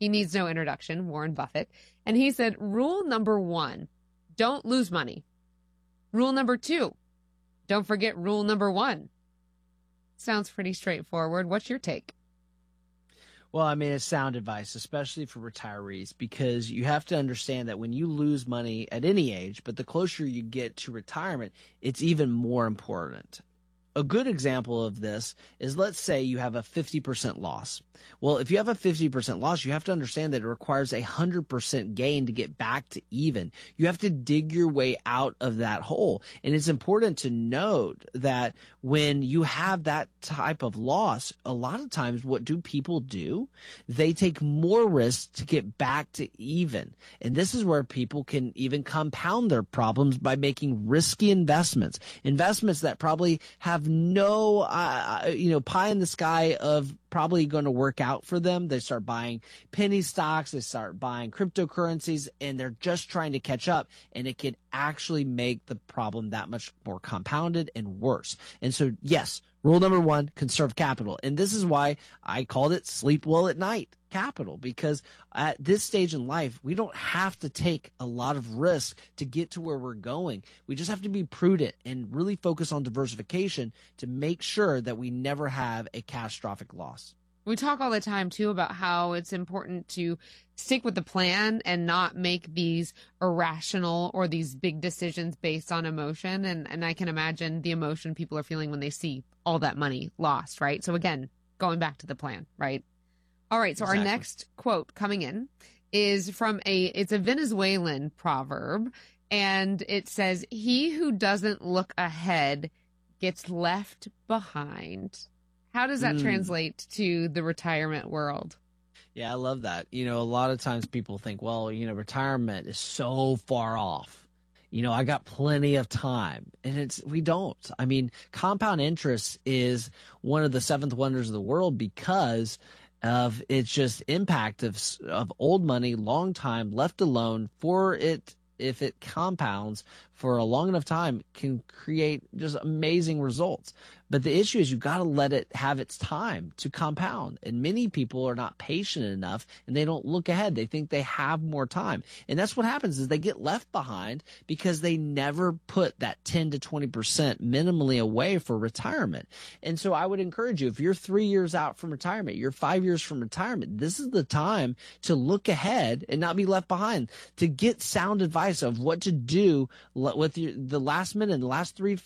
He needs no introduction, Warren Buffett. And he said, rule number 1, don't lose money. Rule number 2, don't forget rule number 1. Sounds pretty straightforward. What's your take? Well, I mean, it's sound advice, especially for retirees, because you have to understand that when you lose money at any age, but the closer you get to retirement, it's even more important. A good example of this is, let's say you have a 50% loss. Well, if you have a 50% loss, you have to understand that it requires 100% gain to get back to even. You have to dig your way out of that hole. And it's important to note that when you have that type of loss, a lot of times what do people do? They take more risks to get back to even. And this is where people can even compound their problems by making risky investments that probably have no, pie in the sky of probably going to work out for them. They start buying penny stocks, they start buying cryptocurrencies, and they're just trying to catch up. And it can actually make the problem that much more compounded and worse. And so, yes, rule number 1, conserve capital. And this is why I called it sleep well at night capital, because at this stage in life, we don't have to take a lot of risk to get to where we're going. We just have to be prudent and really focus on diversification to make sure that we never have a catastrophic loss. We talk all the time, too, about how it's important to stick with the plan and not make these irrational or these big decisions based on emotion. And I can imagine the emotion people are feeling when they see all that money lost, right? So again, going back to the plan, right? All right. So Our next quote coming in is from it's a Venezuelan proverb, and it says, "He who doesn't look ahead gets left behind." How does that translate to the retirement world? Yeah, I love that. A lot of times people think, well, retirement is so far off. I got plenty of time. And we don't. I mean, compound interest is one of the seventh wonders of the world because of its just impact of old money, long time left alone for it. If it compounds for a long enough time, can create just amazing results. But the issue is you've got to let it have its time to compound. And many people are not patient enough and they don't look ahead. They think they have more time. And that's what happens is they get left behind because they never put that 10 to 20% minimally away for retirement. And so I would encourage you, if you're 3 years out from retirement, you're 5 years from retirement, this is the time to look ahead and not be left behind, to get sound advice of what to do with the last minute, the last 3 to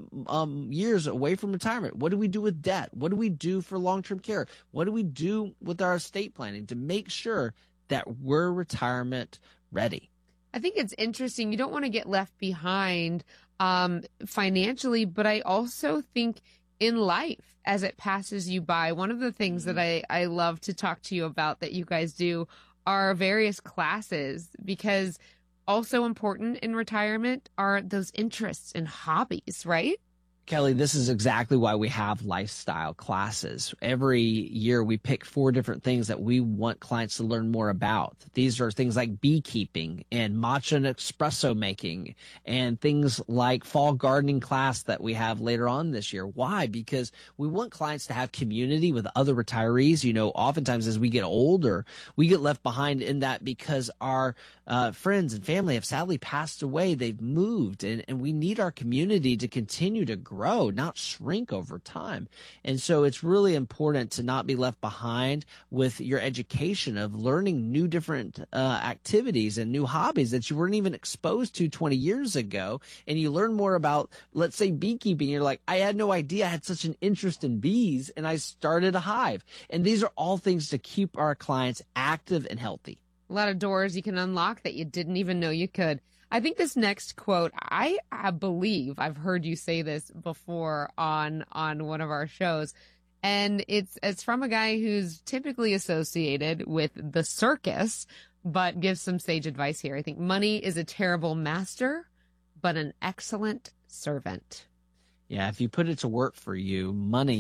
5 years away from retirement. What do we do with debt? What do we do for long-term care? What do we do with our estate planning to make sure that we're retirement ready? I think it's interesting. You don't want to get left behind financially, but I also think in life as it passes you by. One of the things that I love to talk to you about that you guys do are various classes, because also important in retirement are those interests and hobbies, right? Kelly, this is exactly why we have lifestyle classes. Every year we pick 4 different things that we want clients to learn more about. These are things like beekeeping and matcha and espresso making and things like fall gardening class that we have later on this year. Why? Because we want clients to have community with other retirees. Oftentimes as we get older, we get left behind in that because our friends and family have sadly passed away. They've moved, and we need our community to continue to grow, not shrink over time. And so it's really important to not be left behind with your education of learning new different activities and new hobbies that you weren't even exposed to 20 years ago. And you learn more about, let's say, beekeeping. You're like, I had no idea I had such an interest in bees, and I started a hive. And these are all things to keep our clients active and healthy. A lot of doors you can unlock that you didn't even know you could. I think this next quote, I believe I've heard you say this before on one of our shows, and it's from a guy who's typically associated with the circus, but gives some sage advice here. I think money is a terrible master, but an excellent servant. Yeah, if you put it to work for you, money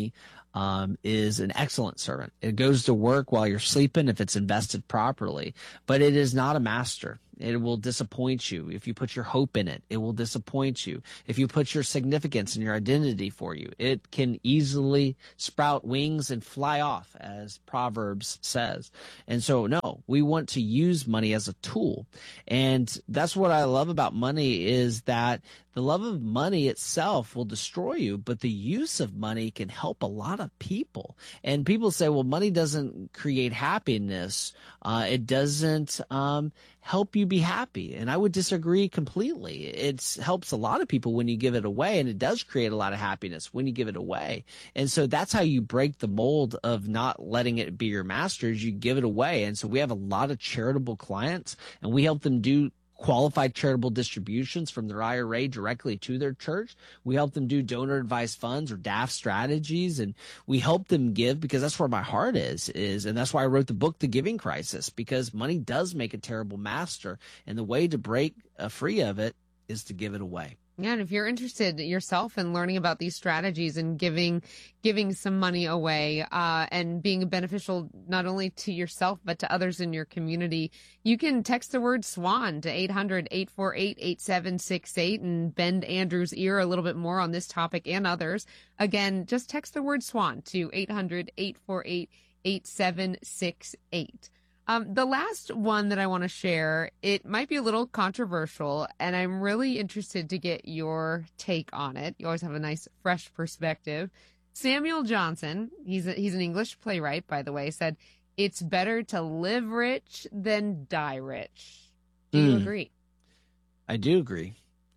is an excellent servant. It goes to work while you're sleeping if it's invested properly, but it is not a master. It will disappoint you. If you put your hope in it, it will disappoint you. If you put your significance and your identity for you, it can easily sprout wings and fly off, as Proverbs says. And so, no, we want to use money as a tool. And that's what I love about money, is that the love of money itself will destroy you, but the use of money can help a lot of people. And people say, well, money doesn't create happiness. It doesn't help you be happy. And I would disagree completely. It helps a lot of people when you give it away, and it does create a lot of happiness when you give it away. And so that's how you break the mold of not letting it be your master, is you give it away. And so we have a lot of charitable clients, and we help them do qualified charitable distributions from their IRA directly to their church. We help them do donor advised funds or DAF strategies, and we help them give because that's where my heart is, and that's why I wrote the book, The Giving Crisis, because money does make a terrible master, and the way to break free of it is to give it away. Yeah, and if you're interested yourself in learning about these strategies and giving some money away and being beneficial not only to yourself but to others in your community, you can text the word SWAN to 800-848-8768 and bend Andrew's ear a little bit more on this topic and others. Again, just text the word SWAN to 800-848-8768. The last one that I want to share, it might be a little controversial, and I'm really interested to get your take on it. You always have a nice, fresh perspective. Samuel Johnson, he's an English playwright, by the way, said, "It's better to live rich than die rich." Do you agree? I do agree.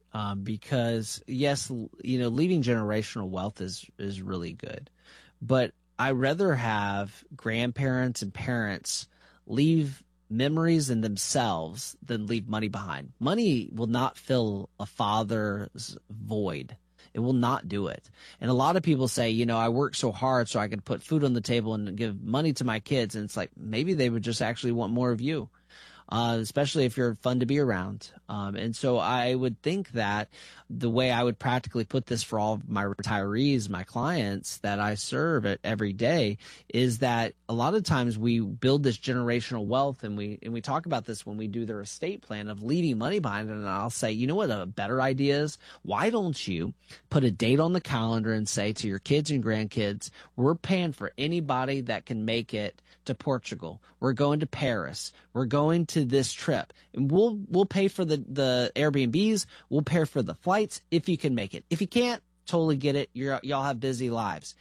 Because yes, leaving generational wealth is really good, but I'd rather have grandparents and parents leave memories in themselves than leave money behind. Money will not fill a father's void. It will not do it. And a lot of people say, I work so hard so I can put food on the table and give money to my kids. And it's like, maybe they would just actually want more of you. Especially if you're fun to be around. And so I would think that the way I would practically put this for all of my retirees, my clients that I serve every day, is that a lot of times we build this generational wealth, and we talk about this when we do their estate plan of leaving money behind. And I'll say, you know what a better idea is? Why don't you put a date on the calendar and say to your kids and grandkids, we're paying for anybody that can make it to Portugal. We're going to Paris. We're going to this trip, and we'll pay for the Airbnbs. We'll pay for the flights if you can make it. If you can't, totally get it. Y'all have busy lives.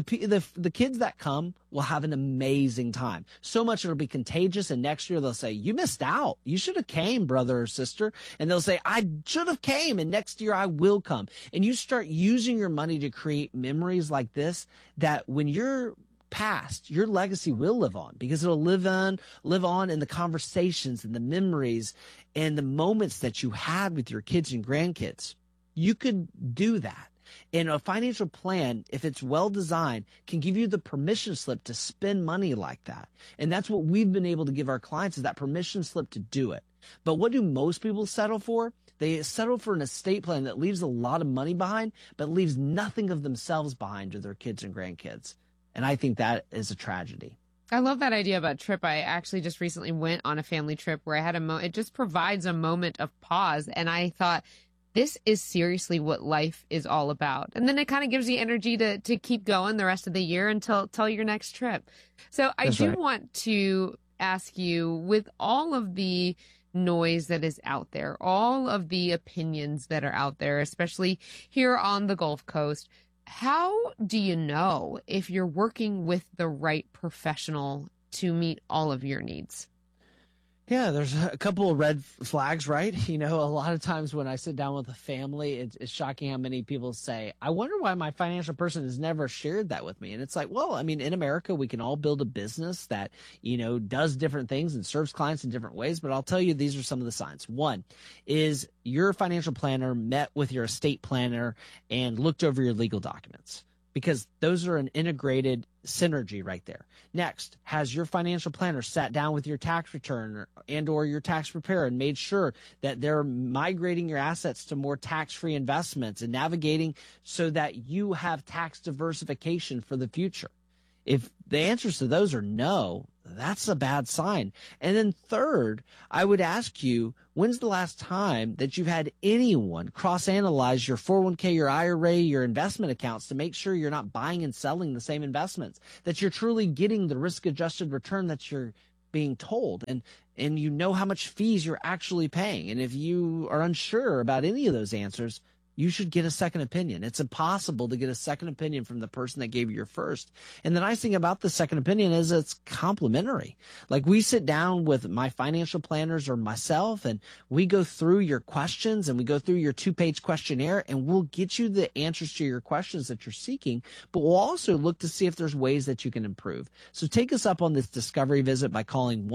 The kids that come will have an amazing time. So much it'll be contagious, and next year they'll say, "You missed out. You should have came, brother or sister." And they'll say, "I should have came, and next year I will come." And you start using your money to create memories like this, that when you're past, your legacy will live on, because it'll live on in the conversations and the memories and the moments that you had with your kids and grandkids. You could do that. And a financial plan, if it's well designed, can give you the permission slip to spend money like that. And that's what we've been able to give our clients, is that permission slip to do it. But what do most people settle for? They settle for an estate plan that leaves a lot of money behind, but leaves nothing of themselves behind to their kids and grandkids. And I think that is a tragedy. I love that idea about trip. I actually just recently went on a family trip where I had it just provides a moment of pause. And I thought, this is seriously what life is all about. And then it kind of gives you energy to keep going the rest of the year until your next trip. So I do want to ask you, with all of the noise that is out there, all of the opinions that are out there, especially here on the Gulf Coast, how do you know if you're working with the right professional to meet all of your needs? Yeah, there's a couple of red flags, right? A lot of times when I sit down with a family, it's shocking how many people say, "I wonder why my financial person has never shared that with me." And it's like, well, in America, we can all build a business that, does different things and serves clients in different ways. But I'll tell you, these are some of the signs. One is your financial planner met with your estate planner and looked over your legal documents. because those are an integrated synergy right there. Next, has your financial planner sat down with your tax return or your tax preparer and made sure that they're migrating your assets to more tax-free investments and navigating so that you have tax diversification for the future? If the answers to those are no, that's a bad sign. And then third, I would ask you, when's the last time that you've had anyone cross-analyze your 401k, your IRA, your investment accounts to make sure you're not buying and selling the same investments, that you're truly getting the risk-adjusted return that you're being told, and you know how much fees you're actually paying? And if you are unsure about any of those answers, you should get a second opinion. It's impossible to get a second opinion from the person that gave you your first. And the nice thing about the second opinion is it's complimentary. Like, we sit down with my financial planners or myself, and we go through your questions and we go through your 2-page questionnaire, and we'll get you the answers to your questions that you're seeking, but we'll also look to see if there's ways that you can improve. So take us up on this discovery visit by calling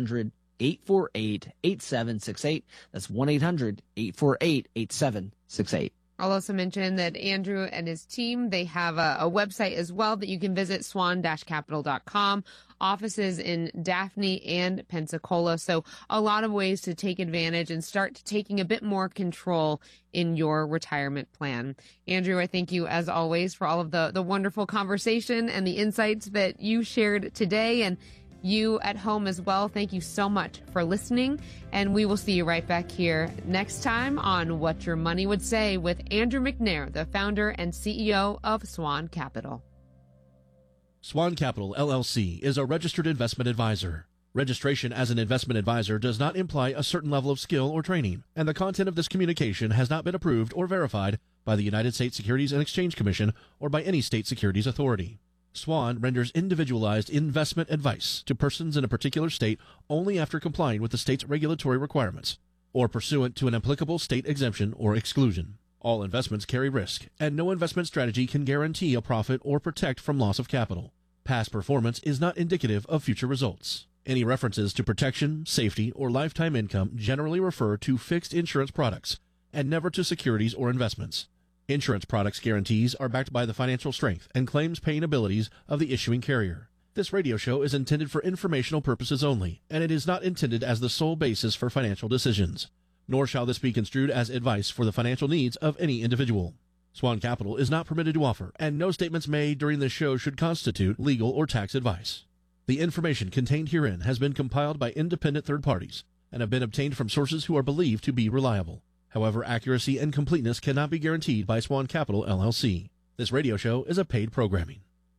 1-800-848-8768. That's 1-800-848-8768. I'll also mention that Andrew and his team, they have a website as well that you can visit, swan-capital.com, offices in Daphne and Pensacola. So a lot of ways to take advantage and start taking a bit more control in your retirement plan. Andrew, I thank you as always for all of the wonderful conversation and the insights that you shared today. And you at home as well, thank you so much for listening, and we will see you right back here next time on What Your Money Would Say with Andrew McNair, the founder and CEO of Swan Capital. Swan Capital, LLC, is a registered investment advisor. Registration as an investment advisor does not imply a certain level of skill or training, and the content of this communication has not been approved or verified by the United States Securities and Exchange Commission or by any state securities authority. Swan renders individualized investment advice to persons in a particular state only after complying with the state's regulatory requirements or pursuant to an applicable state exemption or exclusion. All investments carry risk, and no investment strategy can guarantee a profit or protect from loss of capital. Past performance is not indicative of future results. Any references to protection, safety, or lifetime income generally refer to fixed insurance products and never to securities or investments. Insurance products guarantees are backed by the financial strength and claims-paying abilities of the issuing carrier. This radio show is intended for informational purposes only, and it is not intended as the sole basis for financial decisions. Nor shall this be construed as advice for the financial needs of any individual. Swan Capital is not permitted to offer, and no statements made during this show should constitute legal or tax advice. The information contained herein has been compiled by independent third parties and have been obtained from sources who are believed to be reliable. However, accuracy and completeness cannot be guaranteed by Swan Capital, LLC. This radio show is a paid programming.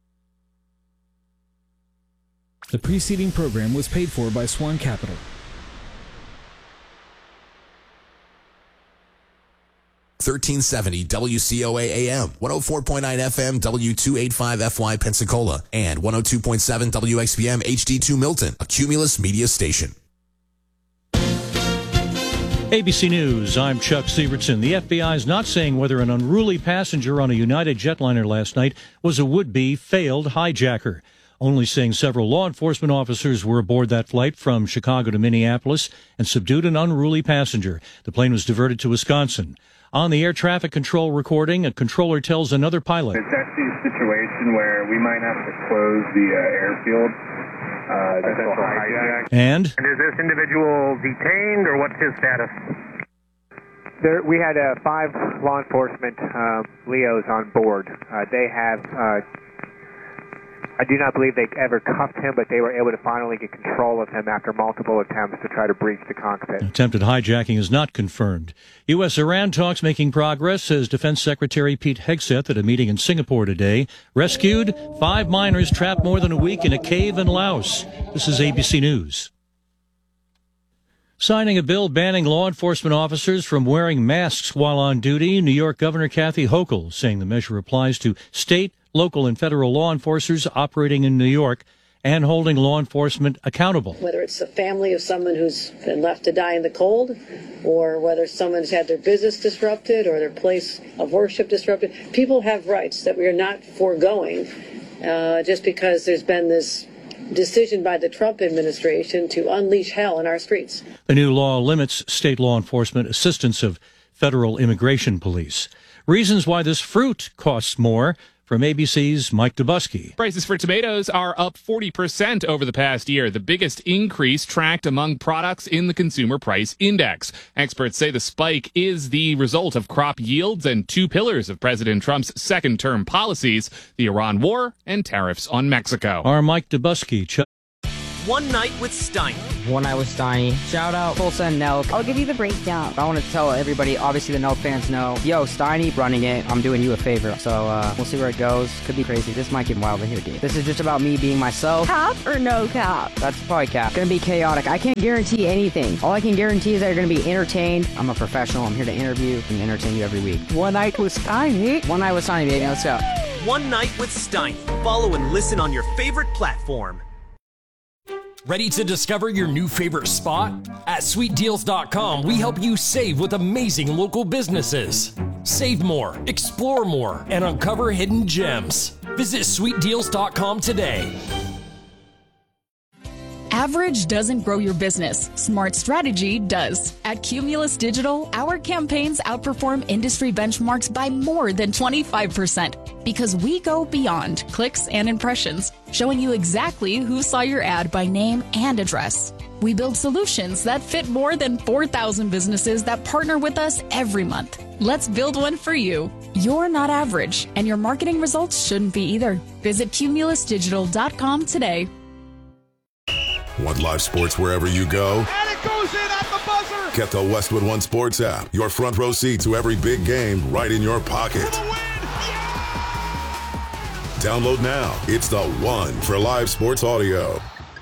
The preceding program was paid for by Swan Capital. (1370) WCOA AM, 104.9 FM W285FY Pensacola, and 102.7 WXPM HD2 Milton, a Cumulus media station. ABC News, I'm Chuck Sievertson. The FBI is not saying whether an unruly passenger on a United jetliner last night was a would-be failed hijacker, only saying several law enforcement officers were aboard that flight from Chicago to Minneapolis and subdued an unruly passenger. The plane was diverted to Wisconsin. On the air traffic control recording, a controller tells another pilot. It's actually a situation where we might have to close the airfield. Potential hijack. And is this individual detained, or what's his status? We had 5 law enforcement LEOs on board. They have, I do not believe they ever cuffed him, but they were able to finally get control of him after multiple attempts to try to breach the cockpit. Attempted hijacking is not confirmed. U.S.-Iran talks making progress, says Defense Secretary Pete Hegseth at a meeting in Singapore today. Rescued, 5 miners trapped more than a week in a cave in Laos. This is ABC News. Signing a bill banning law enforcement officers from wearing masks while on duty, New York Governor Kathy Hochul saying the measure applies to state, local, and federal law enforcers operating in New York and holding law enforcement accountable. Whether it's a family of someone who's been left to die in the cold, or whether someone's had their business disrupted or their place of worship disrupted, people have rights that we are not foregoing just because there's been this decision by the Trump administration to unleash hell in our streets. The new law limits state law enforcement assistance of federal immigration police. Reasons why this fruit costs more. From ABC's Mike Dubusky. Prices for tomatoes are up 40% over the past year, the biggest increase tracked among products in the Consumer Price Index. Experts say the spike is the result of crop yields and two pillars of President Trump's second-term policies, the Iran war and tariffs on Mexico. Our Mike Dubusky. One Night with Steiny. One Night with Steiny. Shout out Tulsa and Nelk. I'll give you the breakdown. I want to tell everybody, obviously the Nelk fans know, yo, Steiny running it. I'm doing you a favor. So we'll see where it goes. Could be crazy. This might get wild in here, dude. This is just about me being myself. Cap or no cap? That's probably cap. Gonna be chaotic. I can't guarantee anything. All I can guarantee is that you're gonna be entertained. I'm a professional. I'm here to interview and entertain you every week. One Night with Steiny. One Night with Steiny, baby. Let's go. One Night with Steiny. Follow and listen on your favorite platform. Ready to discover your new favorite spot? At SweetDeals.com, we help you save with amazing local businesses. Save more, explore more, and uncover hidden gems. Visit SweetDeals.com today. Average doesn't grow your business. Smart strategy does. At Cumulus Digital, our campaigns outperform industry benchmarks by more than 25% because we go beyond clicks and impressions, showing you exactly who saw your ad by name and address. We build solutions that fit more than 4,000 businesses that partner with us every month. Let's build one for you. You're not average, and your marketing results shouldn't be either. Visit cumulusdigital.com today. Want live sports wherever you go? And it goes in at the buzzer! Get the Westwood One Sports app. Your front row seat to every big game right in your pocket. Download now. It's the one for live sports audio.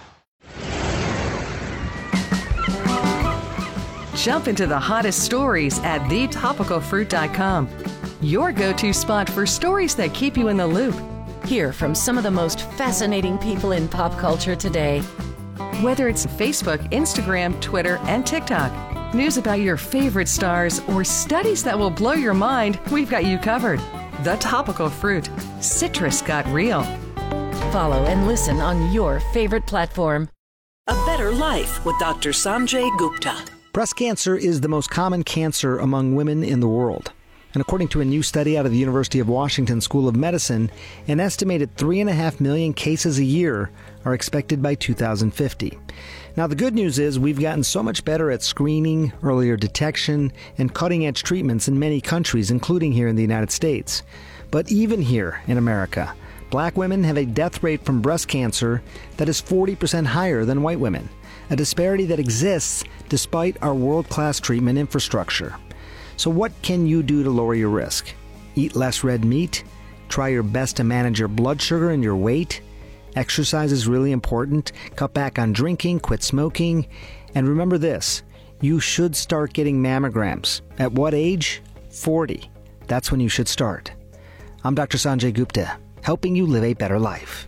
Jump into the hottest stories at thetopicalfruit.com. Your go-to spot for stories that keep you in the loop. Hear from some of the most fascinating people in pop culture today. Whether it's Facebook, Instagram, Twitter, and TikTok, news about your favorite stars, or studies that will blow your mind, we've got you covered. The Topical Fruit. Citrus got real. Follow and listen on your favorite platform. A Better Life with Dr. Sanjay Gupta. Breast cancer is the most common cancer among women in the world. And according to a new study out of the University of Washington School of Medicine, an estimated 3.5 million cases a year are expected by 2050. Now, the good news is we've gotten so much better at screening, earlier detection, and cutting-edge treatments in many countries, including here in the United States. But even here in America, black women have a death rate from breast cancer that is 40% higher than white women, a disparity that exists despite our world-class treatment infrastructure. So what can you do to lower your risk? Eat less red meat? Try your best to manage your blood sugar and your weight? Exercise is really important. Cut back on drinking, quit smoking. And remember this, you should start getting mammograms. At what age? 40. That's when you should start. I'm Dr. Sanjay Gupta, helping you live a better life.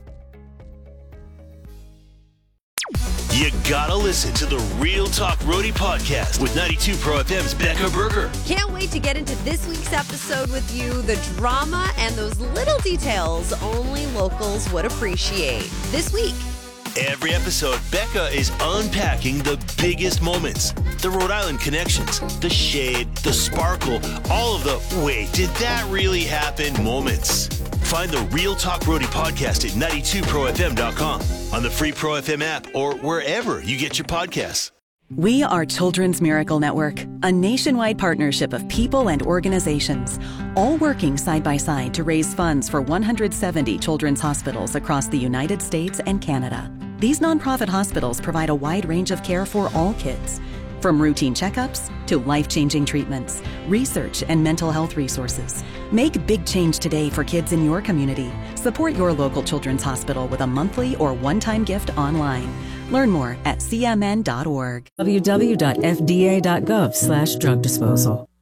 You gotta listen to the Real Talk Roadie podcast with 92 Pro FM's Becca Berger. Can't wait to get into this week's episode with you. The drama and those little details only locals would appreciate. This week. Every episode, Becca is unpacking the biggest moments, the Rhode Island connections, the shade, the sparkle, all of the wait, did that really happen moments. Find the Real Talk Roadie podcast at 92profm.com, on the free Pro FM app, or wherever you get your podcasts. We are Children's Miracle Network, a nationwide partnership of people and organizations, all working side by side to raise funds for 170 children's hospitals across the United States and Canada. These nonprofit hospitals provide a wide range of care for all kids, from routine checkups to life-changing treatments, research, and mental health resources. Make big change today for kids in your community. Support your local children's hospital with a monthly or one-time gift online. Learn more at cmn.org. www.fda.gov/drug disposal.